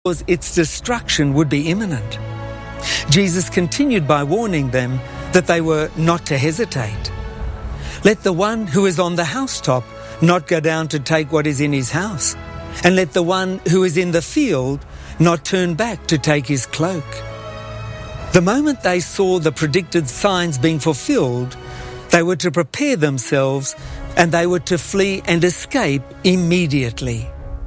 because its destruction would be imminent. Jesus continued by warning them that they were not to hesitate. Let the one who is on the housetop not go down to take what is in his house, and let the one who is in the field not turn back to take his cloak. The moment they saw the predicted signs being fulfilled, they were to prepare themselves and they were to flee and escape immediately.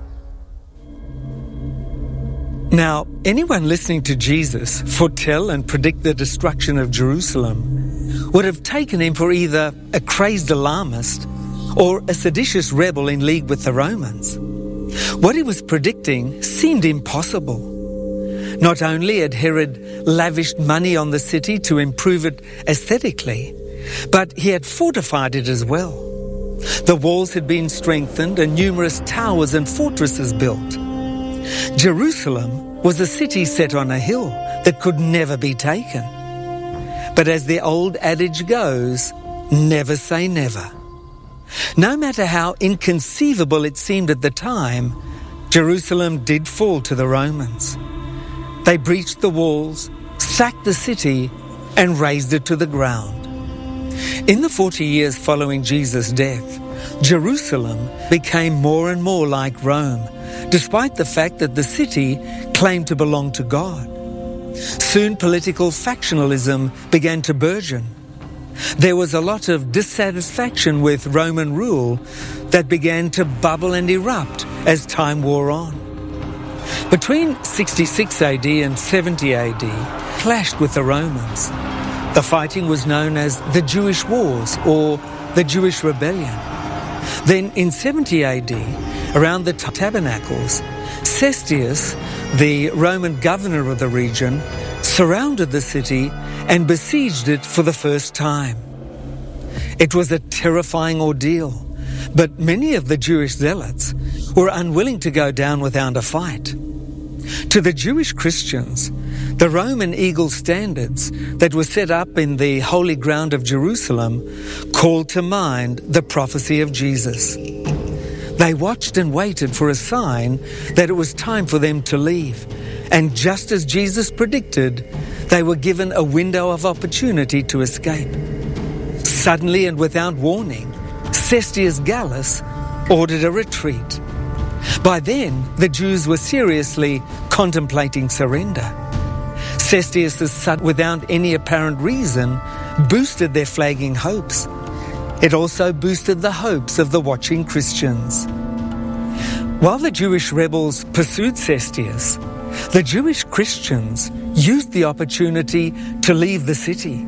Now, anyone listening to Jesus foretell and predict the destruction of Jerusalem would have taken him for either a crazed alarmist or a seditious rebel in league with the Romans. What he was predicting seemed impossible. Not only had Herod lavished money on the city to improve it aesthetically, but he had fortified it as well. The walls had been strengthened and numerous towers and fortresses built. Jerusalem was a city set on a hill that could never be taken. But as the old adage goes, never say never. No matter how inconceivable it seemed at the time, Jerusalem did fall to the Romans. They breached the walls, sacked the city, and razed it to the ground. In the 40 years following Jesus' death, Jerusalem became more and more like Rome, despite the fact that the city claimed to belong to God. Soon political factionalism began to burgeon. There was a lot of dissatisfaction with Roman rule that began to bubble and erupt as time wore on. Between 66 AD and 70 AD, clashed with the Romans. The fighting was known as the Jewish Wars or the Jewish Rebellion. Then in 70 AD, around the Tabernacles, Cestius, the Roman governor of the region, surrounded the city and besieged it for the first time. It was a terrifying ordeal, but many of the Jewish zealots were unwilling to go down without a fight. To the Jewish Christians, the Roman eagle standards that were set up in the holy ground of Jerusalem called to mind the prophecy of Jesus. They watched and waited for a sign that it was time for them to leave, and just as Jesus predicted, they were given a window of opportunity to escape. Suddenly and without warning, Cestius Gallus ordered a retreat. By then, the Jews were seriously contemplating surrender. Cestius' son, without any apparent reason, boosted their flagging hopes. It also boosted the hopes of the watching Christians. While the Jewish rebels pursued Cestius, the Jewish Christians used the opportunity to leave the city.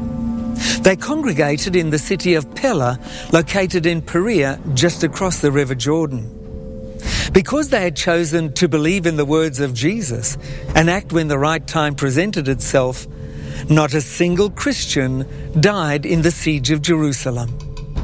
They congregated in the city of Pella, located in Perea, just across the River Jordan. Because they had chosen to believe in the words of Jesus and act when the right time presented itself, not a single Christian died in the siege of Jerusalem.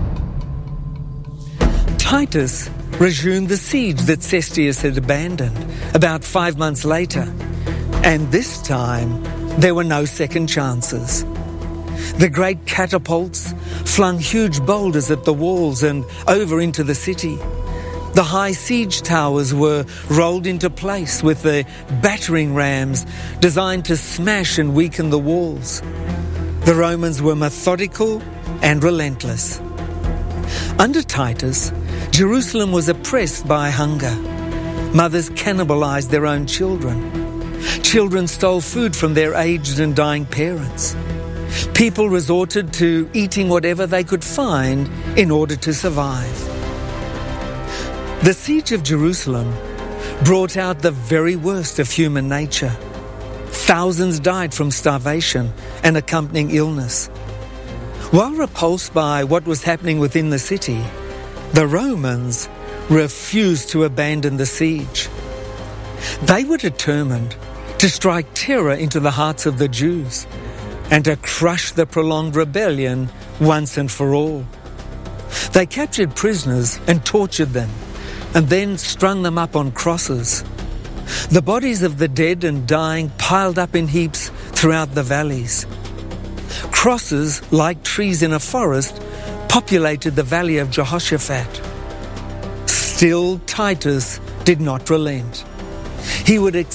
Titus resumed the siege that Cestius had abandoned about 5 months later, and this time there were no second chances. The great catapults flung huge boulders at the walls and over into the city. The high siege towers were rolled into place with the battering rams designed to smash and weaken the walls. The Romans were methodical and relentless. Under Titus, Jerusalem was oppressed by hunger. Mothers cannibalized their own children. Children stole food from their aged and dying parents. People resorted to eating whatever they could find in order to survive. The siege of Jerusalem brought out the very worst of human nature. Thousands died from starvation and accompanying illness. While repulsed by what was happening within the city, the Romans refused to abandon the siege. They were determined to strike terror into the hearts of the Jews and to crush the prolonged rebellion once and for all. They captured prisoners and tortured them, and then strung them up on crosses. The bodies of the dead and dying piled up in heaps throughout the valleys. Crosses, like trees in a forest, populated the valley of Jehoshaphat. Still, Titus did not relent. He would